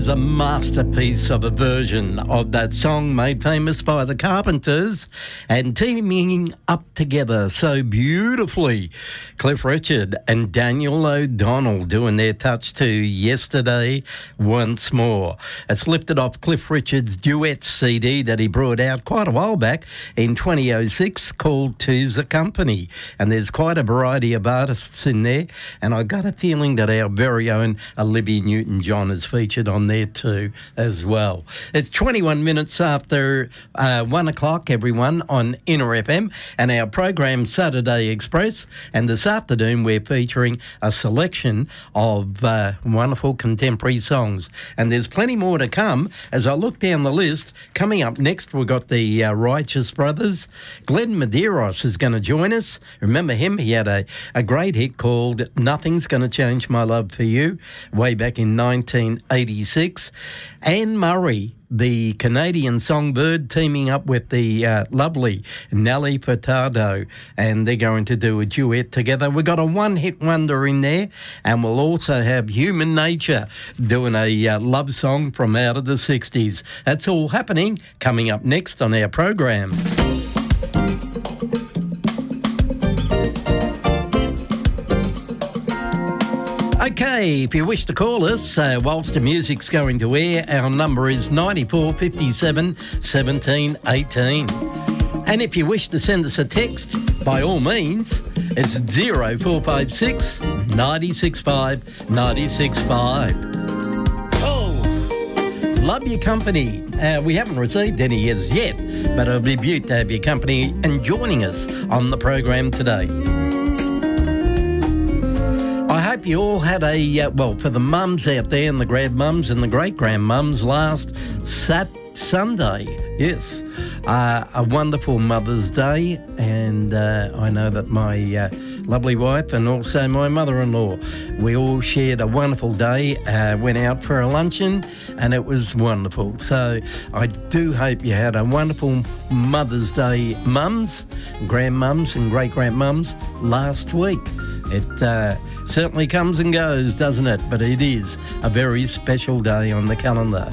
It's a masterpiece of a version of that song made famous by the Carpenters and teaming up together so beautifully. Cliff Richard and Daniel O'Donnell doing their touch to Yesterday once more. It's lifted off Cliff Richard's duet CD that he brought out quite a while back in 2006 called Two's the Company. And there's quite a variety of artists in there. And I got a feeling that our very own Olivia Newton-John is featured on there too as well. It's 21 minutes after 1 o'clock, everyone, on Inner FM and our program Saturday Express. And this afternoon we're featuring a selection of wonderful contemporary songs. And there's plenty more to come as I look down the list. Coming up next, we've got the Righteous Brothers. Glenn Medeiros is going to join us. Remember him? He had a great hit called Nothing's Gonna Change My Love for You way back in 1986. Anne Murray, the Canadian songbird, teaming up with the lovely Nelly Furtado, and they're going to do a duet together. We've got a one-hit wonder in there, and we'll also have Human Nature doing a love song from out of the 60s. That's all happening coming up next on our program. Okay, if you wish to call us whilst the music's going to air, our number is 94 57 17 18. And if you wish to send us a text, by all means, it's 0456 965 965. Oh, love your company. We haven't received any as yet, but it'll be beaut to have your company and joining us on the program today. I hope you all had a, well, for the mums out there and the grandmums and the great-grandmums last Sunday, yes, a wonderful Mother's Day, and I know that my lovely wife and also my mother-in-law, we all shared a wonderful day, went out for a luncheon, and it was wonderful. So I do hope you had a wonderful Mother's Day, mums, grandmums and great-grandmums last week. It certainly comes and goes, doesn't it? But it is a very special day on the calendar.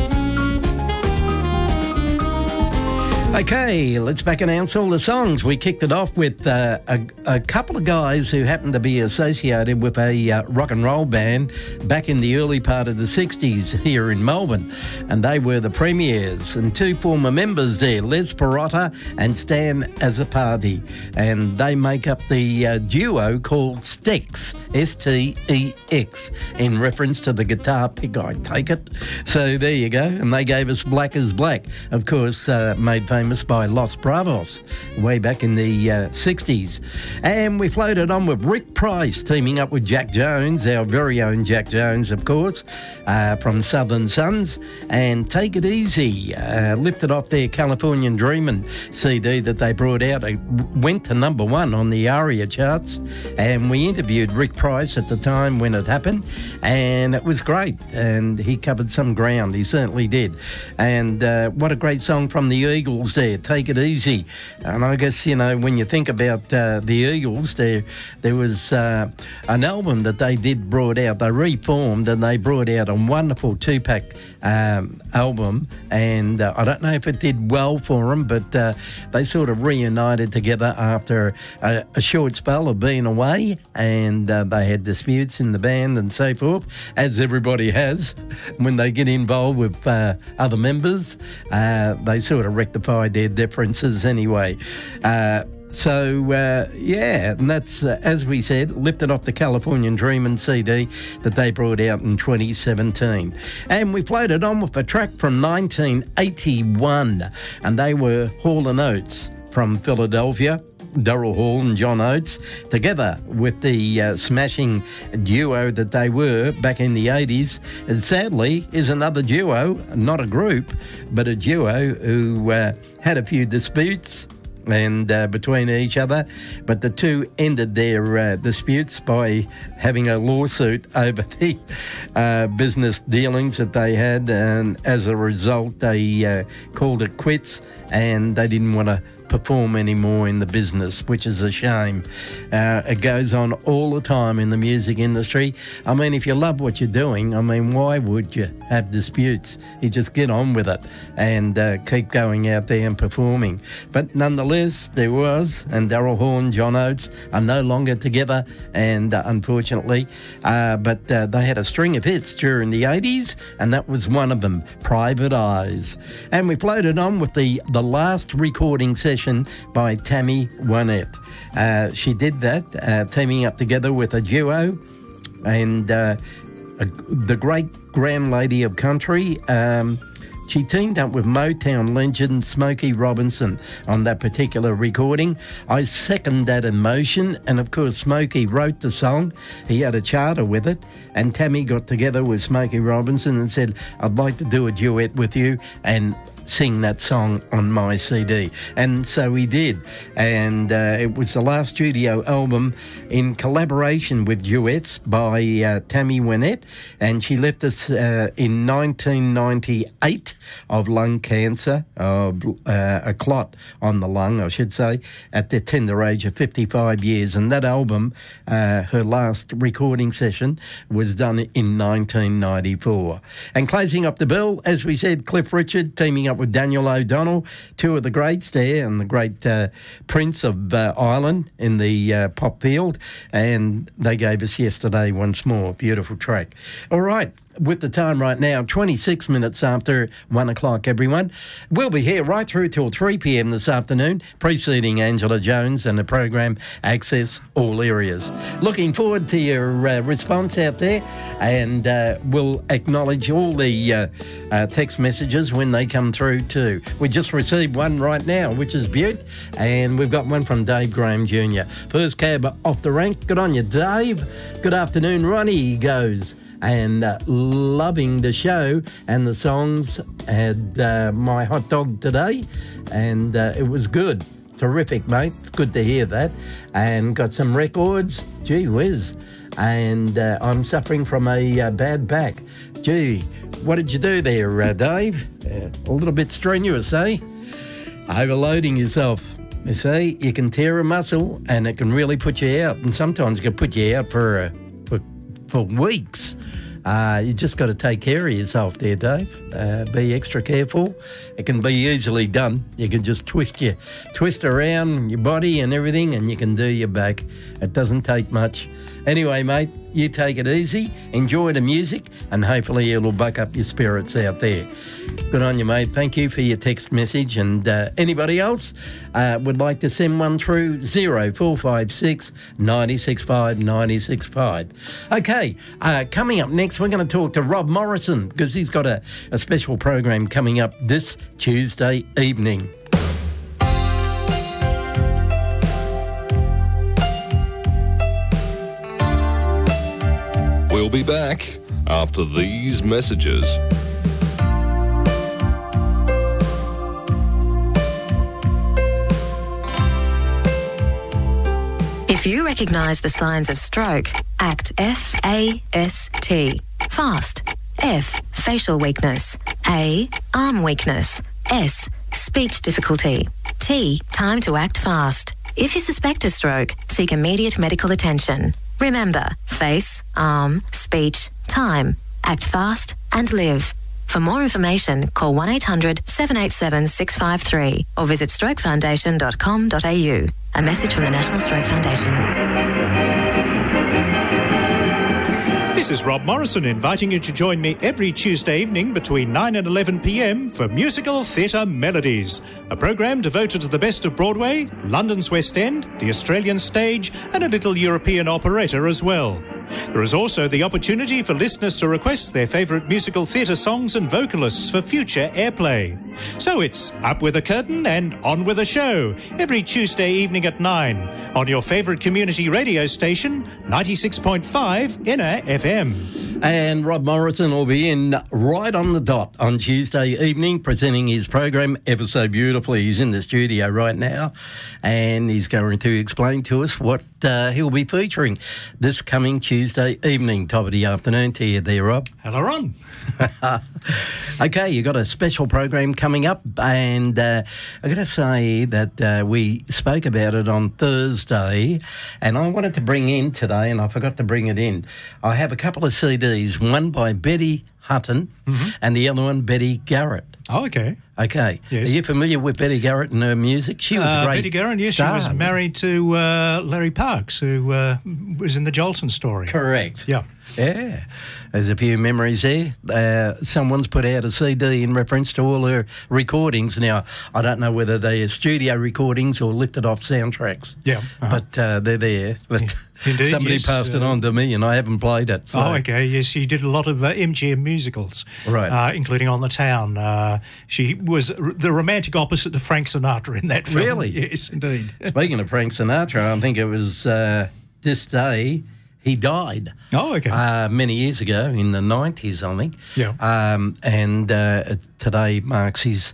Okay, let's back announce all the songs. We kicked it off with a couple of guys who happened to be associated with a rock and roll band back in the early part of the 60s here in Melbourne. And they were the Premiers, and two former members there, Les Perotta and Stan Azzopardi. And they make up the duo called Stex, S-T-E-X, in reference to the guitar pick, I take it. So there you go. And they gave us Black is Black, of course, made famous by Los Bravos way back in the 60s. And we floated on with Rick Price teaming up with Jack Jones, our very own Jack Jones, of course, from Southern Sons, and Take It Easy, lifted off their Californian Dreamin' CD that they brought out. It went to number one on the ARIA charts, and we interviewed Rick Price at the time when it happened, and it was great, and he covered some ground, he certainly did. And what a great song from the Eagles there, Take It Easy. And I guess, you know, when you think about the Eagles, there was an album that they brought out. They reformed and they brought out a wonderful two-pack album, and I don't know if it did well for them, but they sort of reunited together after a short spell of being away, and they had disputes in the band and so forth, as everybody has when they get involved with other members. They sort of rectified their differences anyway. Yeah, and that's, as we said, lifted off the Californian Dreamin' CD that they brought out in 2017. And we played it on with a track from 1981, and they were Hall & Oates from Philadelphia. Daryl Hall and John Oates, together with the smashing duo that they were back in the 80s. And sadly is another duo, not a group, but a duo who had a few disputes and between each other, but the two ended their disputes by having a lawsuit over the business dealings that they had, and as a result they called it quits, and they didn't want to perform anymore in the business, which is a shame. It goes on all the time in the music industry. I mean, if you love what you're doing, I mean, why would you have disputes? You just get on with it and keep going out there and performing. But nonetheless, there was, and Daryl Horn, John Oates are no longer together, and unfortunately, but they had a string of hits during the 80s, and that was one of them, Private Eyes. And we floated on with the last recording session by Tammy Wynette. She did that, teaming up together with a duo, and the great grand lady of country. She teamed up with Motown legend Smokey Robinson on that particular recording. I second that emotion, and of course Smokey wrote the song. He had a charter with it, and Tammy got together with Smokey Robinson and said, I'd like to do a duet with you and sing that song on my CD. And so he did. And it was the last studio album in collaboration with duets by Tammy Wynette. And she left us in 1998 of lung cancer, a clot on the lung, I should say, at the tender age of 55 years. And that album, her last recording session, was done in 1994. And closing up the bill, as we said, Cliff Richard teaming up with Daniel O'Donnell, two of the greats there, and the great Prince of Ireland in the pop field, and they gave us Yesterday once more. Beautiful track. All right. With the time right now, 26 minutes after 1 o'clock, everyone. We'll be here right through till 3 p.m. this afternoon, preceding Angela Jones and the program Access All Areas. Looking forward to your response out there, and we'll acknowledge all the text messages when they come through too. We just received one right now, which is beaut, and we've got one from Dave Graham Jr. First cab off the rank. Good on you, Dave. Good afternoon, Ronnie goes. And loving the show and the songs. Had my hot dog today, and it was good. Terrific, mate. Good to hear that. And got some records. Gee whiz. And I'm suffering from a bad back. Gee, what did you do there, Dave? A little bit strenuous, eh? Overloading yourself. You see, you can tear a muscle and it can really put you out. And sometimes it can put you out for weeks. You just got to take care of yourself there, Dave. Be extra careful. It can be easily done. You can just twist around your body and everything, and you can do your back. It doesn't take much. Anyway, mate, you take it easy, enjoy the music, and hopefully it'll buck up your spirits out there. Good on you, mate. Thank you for your text message. And anybody else would like to send one through, 0456 965 965. Okay, coming up next, we're going to talk to Rob Morrison, because he's got a special program coming up this Tuesday evening. We'll be back after these messages. If you recognise the signs of stroke, act FAST. Fast. F. Facial weakness. A. Arm weakness. S. Speech difficulty. T. Time to act fast. If you suspect a stroke, seek immediate medical attention. Remember, face, arm, speech, time. Act fast and live. For more information, call 1-800-787-653 or visit strokefoundation.com.au. A message from the National Stroke Foundation. This is Rob Morrison inviting you to join me every Tuesday evening between 9 and 11 p.m. for Musical Theatre Melodies, a programme devoted to the best of Broadway, London's West End, the Australian stage, and a little European operetta as well. There is also the opportunity for listeners to request their favourite musical theatre songs and vocalists for future airplay. So it's up with a curtain and on with a show every Tuesday evening at 9 on your favourite community radio station, 96.5 Inner FM. And Rob Morrison will be in right on the dot on Tuesday evening presenting his program ever so beautifully. He's in the studio right now and he's going to explain to us what he'll be featuring this coming Tuesday evening. Top of the afternoon to you there, Rob. Hello, Ron. Okay, you got a special program coming up, and I got to say that we spoke about it on Thursday, and I wanted to bring in today, and I forgot to bring it in. I have a couple of CDs, one by Betty Hutton and the other one Betty Garrett. Oh, okay. Okay. Yes. Are you familiar with Betty Garrett and her music? She was a great Betty Garrett, yes, star. she was married to Larry Parks, who was in the Jolson Story. Correct. Yeah. Yeah. There's a few memories there. Someone's put out a CD in reference to all her recordings. Now, I don't know whether they are studio recordings or lifted off soundtracks. Yeah. But they're there. But Indeed, somebody yes, passed it on to me and I haven't played it. So. Oh, okay. Yes, she did a lot of MGM musicals, Right. including On the Town. She was the romantic opposite to Frank Sinatra in that film. Really? Yes, indeed. Speaking of Frank Sinatra, I think it was this day he died. Oh, okay. Many years ago, in the 90s, I think. Yeah. And today marks his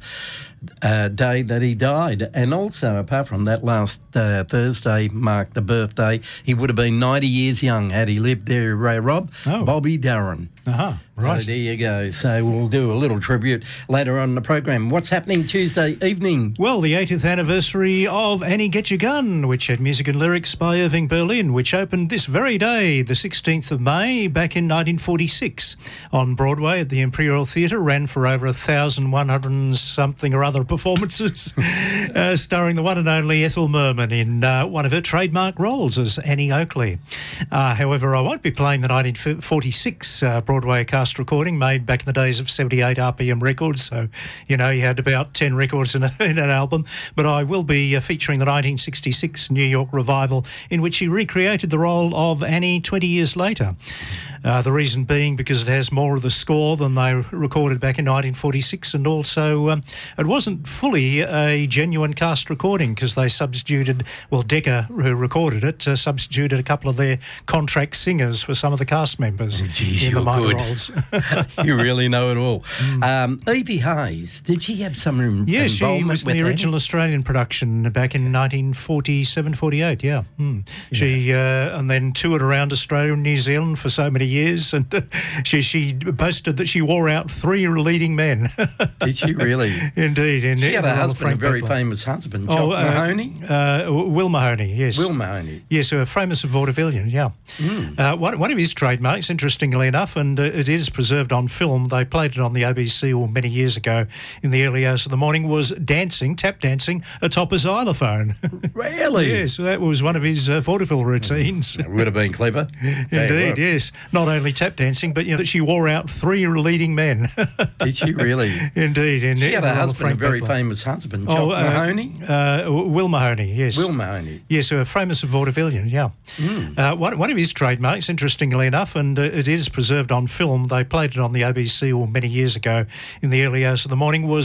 day that he died. And also, apart from that, last Thursday marked the birthday. He would have been 90 years young had he lived there, Rob. Oh. Bobby Darin. Uh-huh. Right. So there you go. So we'll do a little tribute later on in the program. What's happening Tuesday evening? Well, the 80th anniversary of Annie Get Your Gun, which had music and lyrics by Irving Berlin, which opened this very day, the 16th of May, back in 1946 on Broadway at the Imperial Theatre, ran for over 1,100 and something or other performances, starring the one and only Ethel Merman in one of her trademark roles as Annie Oakley. However, I won't be playing the 1946 Broadway cast recording made back in the days of 78 RPM records, so you had about 10 records in an album, but I will be featuring the 1966 New York revival in which she recreated the role of Annie 20 years later. The reason being because it has more of the score than they recorded back in 1946, and also it wasn't fully a genuine cast recording because they substituted, Decca, who recorded it, substituted a couple of their contract singers for some of the cast members in the minor roles. You really know it all. Evie Hayes, did she have some involvement? Yes, she was in the Annie? original Australian production back in 1947-48, yeah. She and then toured around Australia and New Zealand for so many years, and she boasted that she wore out 3 leading men. Did she really? Indeed. She had a husband, a very Beckler. famous husband, Jock Mahoney? Will Mahoney, yes. Will Mahoney. Yes, famous of vaudevillian, yeah. One of his trademarks, interestingly enough, and it is preserved on film, they played it on the ABC many years ago in the early hours of the morning, was tap dancing atop a xylophone. Really? Yes, that was one of his vaudeville routines. It would have been clever. Indeed, yes. Not only tap dancing, but that she wore out 3 leading men. Did she really? Indeed. She had a husband, a very Beckler. famous husband, Jock Mahoney? Will Mahoney, yes. Will Mahoney. Yes, famous of vaudevillian, yeah. One of his trademarks, interestingly enough, and it is preserved on film, they played it on the ABC many years ago in the early hours of the morning, was